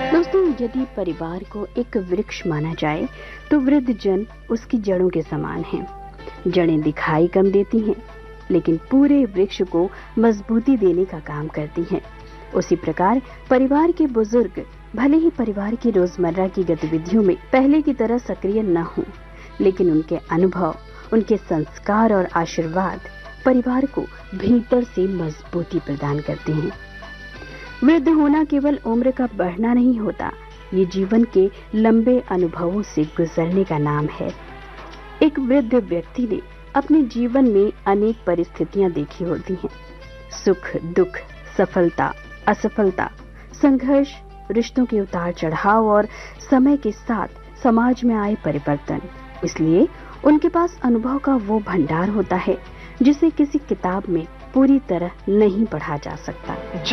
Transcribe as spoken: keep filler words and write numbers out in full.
दोस्तों, यदि परिवार को एक वृक्ष माना जाए तो वृद्ध जन उसकी जड़ों के समान हैं। जड़ें दिखाई कम देती हैं, लेकिन पूरे वृक्ष को मजबूती देने का काम करती हैं। उसी प्रकार परिवार के बुजुर्ग भले ही परिवार की रोजमर्रा की गतिविधियों में पहले की तरह सक्रिय न हों, लेकिन उनके अनुभव, उनके संस्कार और आशीर्वाद परिवार को भीतर से मजबूती प्रदान करते हैं। वृद्ध होना केवल उम्र का बढ़ना नहीं होता, ये जीवन के लंबे अनुभवों से गुजरने का नाम है। एक वृद्ध व्यक्ति ने अपने जीवन में अनेक परिस्थितियां देखी होती हैं, सुख दुख, सफलता असफलता, संघर्ष, रिश्तों के उतार चढ़ाव और समय के साथ समाज में आए परिवर्तन। इसलिए उनके पास अनुभव का वो भंडार होता है जिसे किसी किताब में पूरी तरह नहीं पढ़ा जा सकता।